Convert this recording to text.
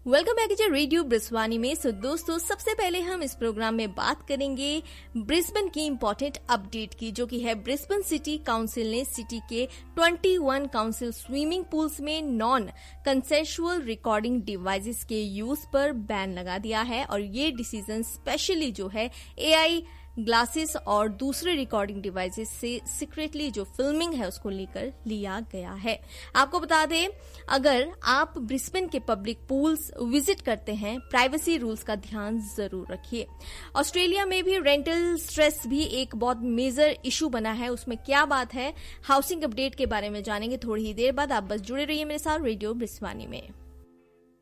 Welcome back to radio ब्रिस्वानी में। दोस्तों, सबसे पहले हम इस प्रोग्राम में बात करेंगे ब्रिस्बेन की इम्पोर्टेंट अपडेट की, जो कि है ब्रिस्बेन सिटी काउंसिल ने सिटी के 21 काउंसिल स्विमिंग पूल्स में नॉन कंसेंशुअल रिकॉर्डिंग डिवाइसेस के यूज पर बैन लगा दिया है। और ये डिसीजन स्पेशली जो है एआई ग्लासेस और दूसरे रिकॉर्डिंग डिवाइसेस से सीक्रेटली जो फिल्मिंग है उसको लेकर लिया गया है। आपको बता दें, अगर आप ब्रिस्बेन के पब्लिक पूल्स विजिट करते हैं, प्राइवेसी रूल्स का ध्यान जरूर रखिए। ऑस्ट्रेलिया में भी रेंटल स्ट्रेस भी एक बहुत मेजर इशू बना है। उसमें क्या बात है, हाउसिंग अपडेट के बारे में जानेंगे थोड़ी ही देर बाद। आप बस जुड़े रहिए मेरे साथ रेडियो ब्रिस्वानी में।